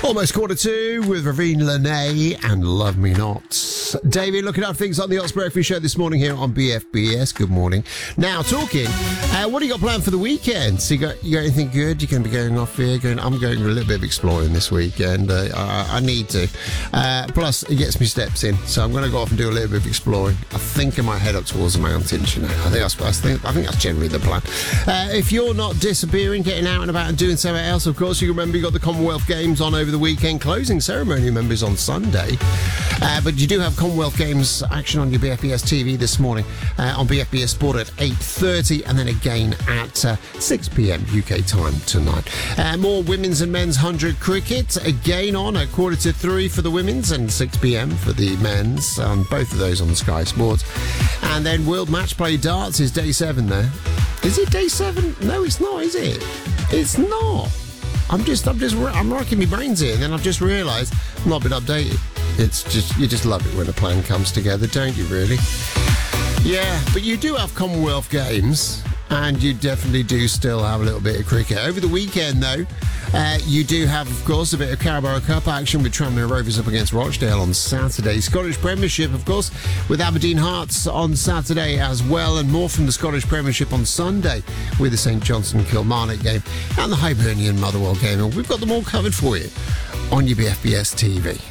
Almost 2:45 with Ravine Lene and Love Me Not. David, looking up things on the Oxford Breakfast Show this morning here on BFBS. Good morning. Now, talking, what do you got planned for the weekend? So you got anything good? You're going to be going off here? I'm going a little bit of exploring this weekend. I need to. Plus, it gets me steps in, so I'm going to go off and do a little bit of exploring. I think I might head up towards the mountains, you know. I think that's generally the plan. If you're not disappearing, getting out and about and doing something else, of course, you remember you got the Commonwealth Games on over the weekend. Closing ceremony members on Sunday. But you do have Commonwealth Games action on your BFBS TV this morning on BFBS Sport at 8:30 and then again at 6 p.m. UK time tonight. More women's and men's 100 cricket again on at 2:45 for the women's and 6 p.m. for the men's. Both of those on Sky Sports. And then World Match Play Darts is day 7 there. Is it day 7? No, it's not, is it? It's not. I'm rocking my brains here, and then I've just realised I've not been updated. It's just, you just love it when a plan comes together, don't you, really? Yeah, but you do have Commonwealth Games, and you definitely do still have a little bit of cricket. Over the weekend, though, you do have, of course, a bit of Carabao Cup action with Tranmere Rovers up against Rochdale on Saturday. Scottish Premiership, of course, with Aberdeen Hearts on Saturday as well, and more from the Scottish Premiership on Sunday with the St Johnstone Kilmarnock game and the Hibernian Motherwell game. And we've got them all covered for you on your BFBS TV.